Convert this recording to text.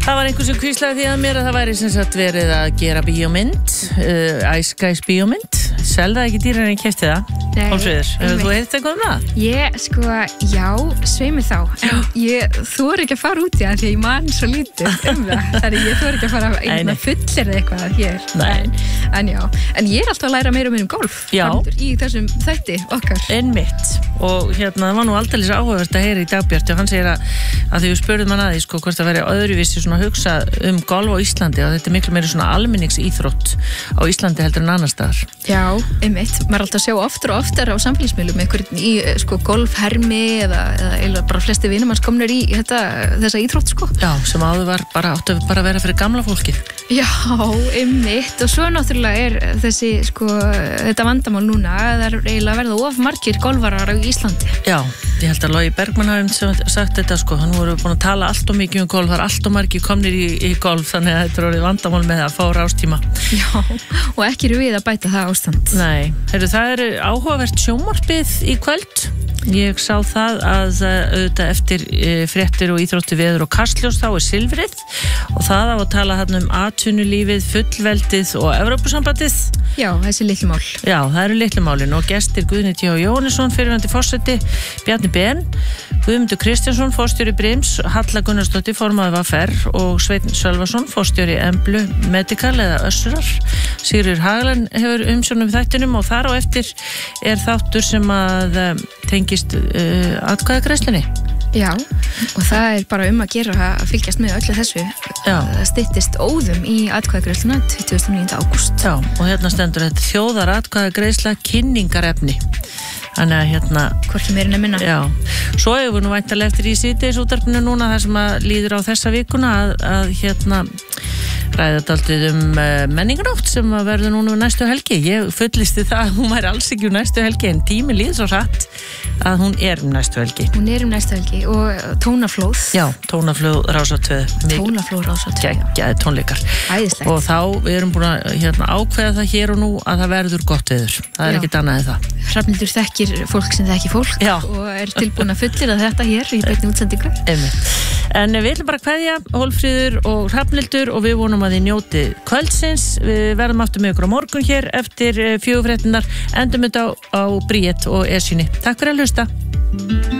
Það var einhver sem hvíslaði því að mér að það væri sem sagt verið að gera bíómynd, Ice Guys bíómynd. Selða ekki dýrar en keypti það. Hólmfríður, hefur þú heyrt eitthvað það? Ég, já, sveimi þá. En ég þori ekki að fara út í það því að ég man svo lítið það. Þannig ég þori ekki að fara að fullir eitthvað hér. En já, en ég alltaf að læra meira og meira golf. Já. Í þessum þætti okkar. Einmitt. Og það var nú aldrei svo áhugavert að heyra í Dagbjarti og hann segir að því við spurðum hann að því hvort það væri öðruvísi svona að hugsa golf á Íslandi og þetta er miklu meiri svona almenningsíþrótt á Íslandi heldur en annars staðar. Já, einmitt. Maður alltaf sjá oftar og oftar á samfélagsmiðlum einhvern í golfhermi eða bara flesti vinnumanns komnir í þessa íþrótt Já, sem áður var áttu bara að vera fyrir gamla fólkið. Já, einmitt. Og svo náttúrulega þetta vandamál núna það er eiginlega verða of margir golfarar á Íslandi. Já, ég held að Logi Bergmann hafi sagt þetta hann voru búin að tala allt og mikið golf, það er allt og margir komnir í golf þannig að þetta er orðið vandamál með að fá rástíma. Já, og ekki eru við að bæta það ástand. Nei, það er áhugavert sjónvarpið í kvöld. Ég sá það að auðvitað eftir fréttir og íþrótti veður og Kastljós þá er silfrið og það á að tala hann atvinnulífið, fullveldið og Evrópusambandið. Já, þessi litlu mál. Já, það eru litlu málin og gestir Guðni T. Jóhannesson, fyrrverandi forseti, Bjarni Ben, Guðmundur Kristjánsson, forstjóri Brims, Halla Gunnarsdóttir, formaður VR og Sveinn Sölvason, forstjóri Emblu Medical eða Össurar. Sigríður Hagalín hefur umsjón þættinum og þar á eftir er þáttur sem að tengist atkvæðagreiðslunni. Já, og það er bara að gera að fylgjast með öllu þessu. Já. Það styttist óðum í atkvæðagreiðsluna 29. ágúst. Já, og stendur þetta þjóðar atkvæðagreiðsla kynningarefni. Þannig að hvorki meira en minna. Já, svo hefur við nú væntanlega eftir í síðdegisútvarpinu núna þar sem að líður á þessa vikuna að ræða dálítið menninganátt sem að verður núna næstu helgi. Ég fullisti það að hún væri alls ekki næstu helgi en tíminn líður svo hratt að hún er næstu helgi. Hún er næstu helgi og tónaflóð. Já, tónaflóð Rásar 2. Tónaflóð Rásar 2. Geggjaðir tónleikar. Æðislegt. Og þá við erum búin að ákveða það hér og nú að það verður gott veður. Það er ekkert annað en það. Hrafnhildur þekkir fólk sem þekkir fólk. Já. Og er tilbúin að fullyrða þetta hér í beinni útsendingu. En við ætlum bara að kveðja Hólmfríður og Hrafnhildur og við vonum að þið njóti kvöldsins. Við verðum aftur með ykkur á morgun hér eftir 4 fréttirnar. Endum þetta á Bríett og Esjunni. Takk fyrir að hlusta.